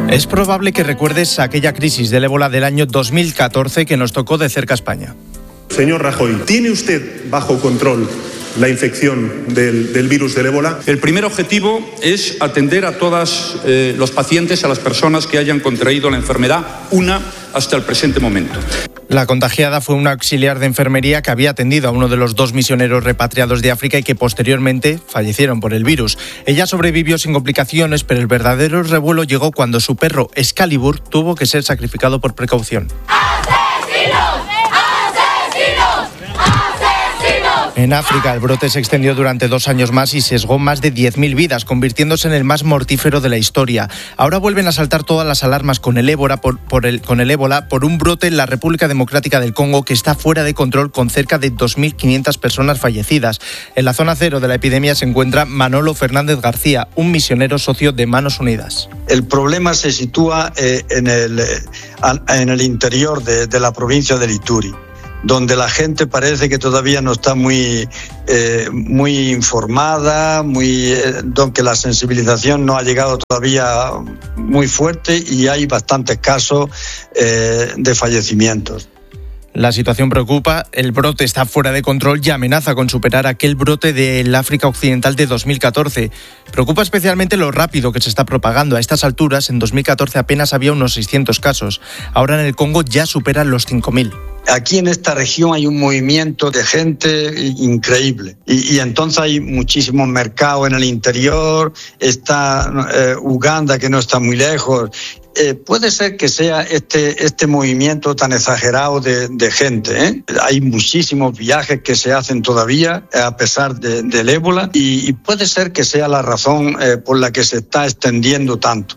Es probable que recuerdes aquella crisis del ébola del año 2014 que nos tocó de cerca a España. Señor Rajoy, ¿tiene usted bajo control la infección del virus del ébola? El primer objetivo es atender a todos los pacientes, a las personas que hayan contraído la enfermedad, una hasta el presente momento. La contagiada fue una auxiliar de enfermería que había atendido a uno de los 2 misioneros repatriados de África y que posteriormente fallecieron por el virus. Ella sobrevivió sin complicaciones, pero el verdadero revuelo llegó cuando su perro Excalibur tuvo que ser sacrificado por precaución. En África, el brote se extendió durante 2 años más y sesgó más de 10.000 vidas, convirtiéndose en el más mortífero de la historia. Ahora vuelven a saltar todas las alarmas con el ébola por un brote en la República Democrática del Congo que está fuera de control, con cerca de 2.500 personas fallecidas. En la zona cero de la epidemia se encuentra Manolo Fernández García, un misionero socio de Manos Unidas. El problema se sitúa en el interior de la provincia de Ituri, donde la gente parece que todavía no está muy informada, donde la sensibilización no ha llegado todavía muy fuerte y hay bastantes casos de fallecimientos. La situación preocupa, el brote está fuera de control y amenaza con superar aquel brote del África Occidental de 2014. Preocupa especialmente lo rápido que se está propagando. A estas alturas, en 2014 apenas había unos 600 casos. Ahora en el Congo ya superan los 5.000. Aquí en esta región hay un movimiento de gente increíble y entonces hay muchísimos mercados en el interior, está Uganda, que no está muy lejos. Puede ser que sea este movimiento tan exagerado de gente, Hay muchísimos viajes que se hacen todavía a pesar del ébola y puede ser que sea la razón por la que se está extendiendo tanto.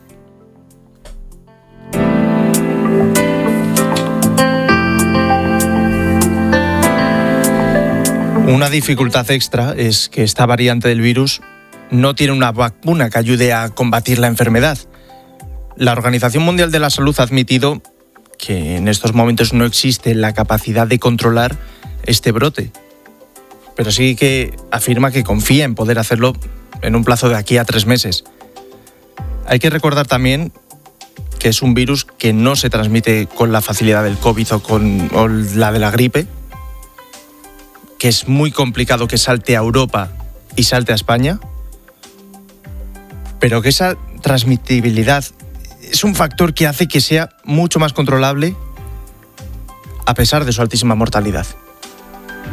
Una dificultad extra es que esta variante del virus no tiene una vacuna que ayude a combatir la enfermedad. La Organización Mundial de la Salud ha admitido que en estos momentos no existe la capacidad de controlar este brote, pero sí que afirma que confía en poder hacerlo en un plazo de aquí a 3 meses. Hay que recordar también que es un virus que no se transmite con la facilidad del COVID o la de la gripe, que es muy complicado que salte a Europa y salte a España, pero que esa transmitibilidad es un factor que hace que sea mucho más controlable a pesar de su altísima mortalidad.